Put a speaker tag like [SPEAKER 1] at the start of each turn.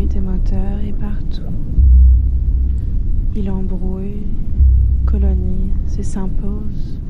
[SPEAKER 1] tes moteurs et partout. Il embrouille, colonise et s'impose